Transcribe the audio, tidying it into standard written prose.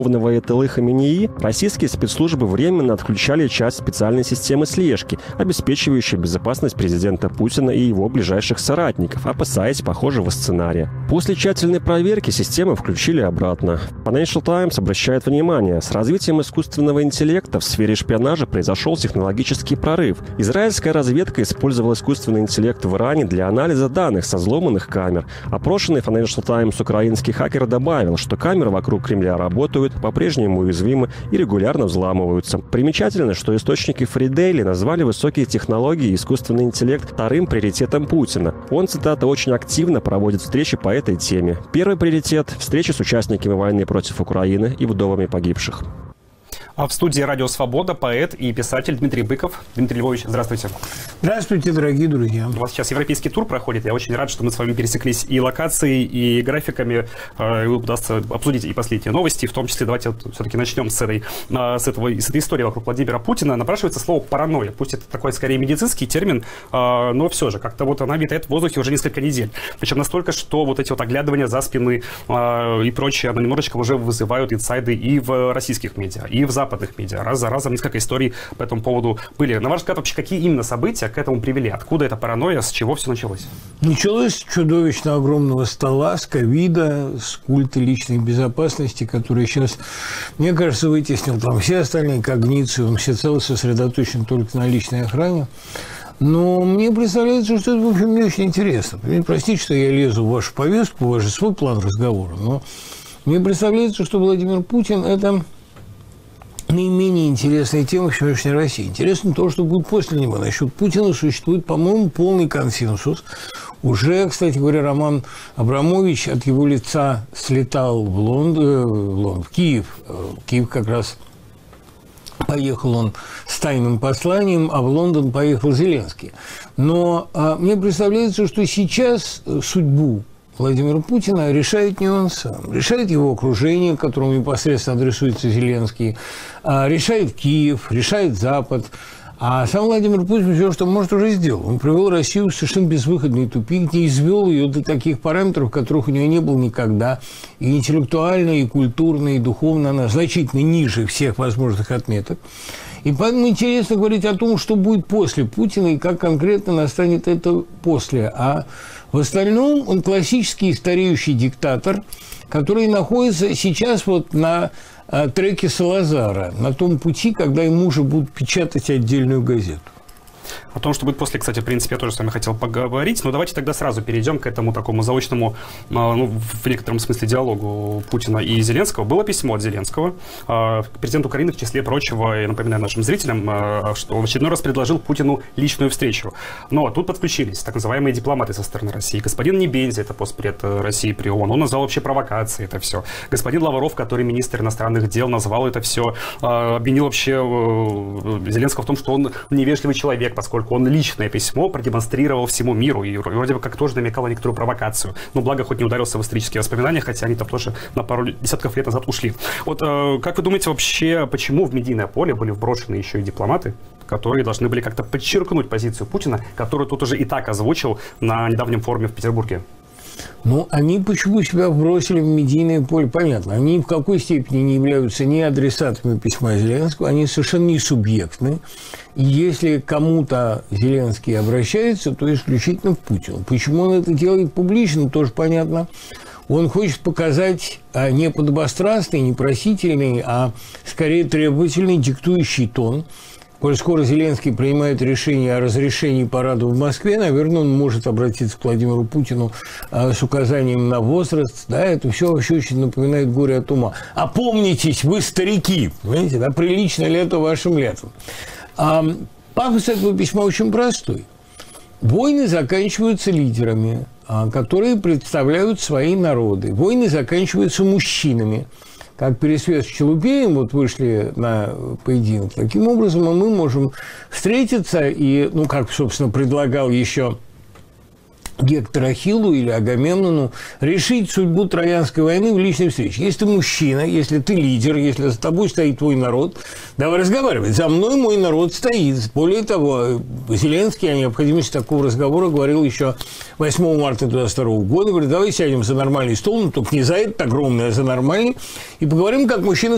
В Аятоллы Хаменеи российские спецслужбы временно отключали часть специальной системы слежки, обеспечивающей безопасность президента Путина и его ближайших соратников, опасаясь похожего сценария. После тщательной проверки систему включили обратно. Financial Times обращает внимание, с развитием искусственного интеллекта в сфере шпионажа произошел технологический прорыв. Израильская разведка использовала искусственный интеллект в Иране для анализа данных со взломанных камер. Опрошенный Financial Times украинский хакер добавил, что камеры вокруг Кремля работают, по-прежнему уязвимы и регулярно взламываются. Примечательно, что источники Free Daily назвали высокие технологии и искусственный интеллект вторым приоритетом Путина. Он, цитата, очень активно проводит встречи по этой теме. Первый приоритет – встречи с участниками войны против Украины и вдовами погибших. А в студии «Радио Свобода» поэт и писатель Дмитрий Быков. Дмитрий Львович, здравствуйте. Здравствуйте, дорогие друзья. У вас сейчас европейский тур проходит. Я очень рад, что мы с вами пересеклись и локацией, и графиками. И удастся обсудить и последние новости. В том числе давайте все-таки начнем с этой истории вокруг Владимира Путина. Напрашивается слово «паранойя». Пусть это такой, скорее, медицинский термин, но все же как-то вот она витает в воздухе уже несколько недель. Причем настолько, что вот эти вот оглядывания за спины и прочее, оно немножечко уже вызывают инсайды и в российских медиа, и в западных медиа. Раз за разом несколько историй по этому поводу были. На ваш взгляд, вообще, какие именно события к этому привели? Откуда эта паранойя? С чего все началось? Началось с чудовищно огромного стола, с ковида, с культа личной безопасности, который сейчас, мне кажется, вытеснил там все остальные когниции. Он всецело сосредоточен только на личной охране. Но мне представляется, что это, в общем, не очень интересно. Простите, что я лезу в вашу повестку, в ваш свой план разговора, но мне представляется, что Владимир Путин – это наименее интересная тема в сегодняшней России. Интересно то, что будет после него. Насчет Путина существует, по-моему, полный консенсус. Уже, кстати говоря, Роман Абрамович от его лица слетал в Киев. В Киев как раз поехал он с тайным посланием, а в Лондон поехал Зеленский. Но мне представляется, что сейчас судьбу Владимира Путина решает не он сам. Решает его окружение, которому непосредственно адресуется Зеленский, решает Киев, решает Запад. А сам Владимир Путин все, что может, уже сделал. Он привел Россию в совершенно безвыходный тупик, не извел ее до таких параметров, которых у нее не было никогда. И интеллектуально, и культурно, и духовно она значительно ниже всех возможных отметок. И поэтому интересно говорить о том, что будет после Путина и как конкретно настанет это после. А в остальном он классический стареющий диктатор, который находится сейчас вот на треке Салазара, на том пути, когда ему уже будут печатать отдельную газету. О том, что будет после, кстати, в принципе, я тоже с вами хотел поговорить. Но давайте тогда сразу перейдем к этому такому заочному, в некотором смысле, диалогу Путина и Зеленского. Было письмо от Зеленского президенту Украины, в числе прочего, я напоминаю нашим зрителям, что он в очередной раз предложил Путину личную встречу. Но тут подключились так называемые дипломаты со стороны России. Господин Небензи, это постпред России при ООН, он назвал вообще провокацией это все. Господин Лавров, который министр иностранных дел, назвал это все, обвинил вообще Зеленского в том, что он невежливый человек, поскольку он личное письмо продемонстрировал всему миру и вроде бы как тоже намекал на некоторую провокацию. Но благо хоть не ударился в исторические воспоминания, хотя они там тоже на пару десятков лет назад ушли. Вот как вы думаете вообще, почему в медийное поле были вброшены еще и дипломаты, которые должны были как-то подчеркнуть позицию Путина, которую тут уже и так озвучил на недавнем форуме в Петербурге? Ну, они почему себя вбросили в медийное поле, понятно. Они в какой степени не являются ни адресатами письма Зеленского, они совершенно не субъектны. И если кому-то Зеленский обращается, то исключительно к Путину. Почему он это делает публично, тоже понятно. Он хочет показать не подобострастный, не просительный, а скорее требовательный, диктующий тон. Коль скоро Зеленский принимает решение о разрешении парада в Москве, наверное, он может обратиться к Владимиру Путину с указанием на возраст. Да, это все вообще очень напоминает горе от ума. Опомнитесь, вы старики, понимаете, да, прилично ли это вашим летом? Пафос этого письма очень простой. Войны заканчиваются лидерами, которые представляют свои народы. Войны заканчиваются мужчинами. Как Пересвет с Челубеем вот вышли на поединок, таким образом мы можем встретиться и, ну, как, собственно, предлагал еще Гектор Ахиллу или Агамемнону, решить судьбу Троянской войны в личной встрече. Если ты мужчина, если ты лидер, если за тобой стоит твой народ, давай разговаривать. За мной мой народ стоит. Более того, Зеленский о необходимости такого разговора говорил еще 8 марта 2022 года. Говорит, давай сядем за нормальный стол, но только не за этот огромный, а за нормальный, и поговорим, как мужчина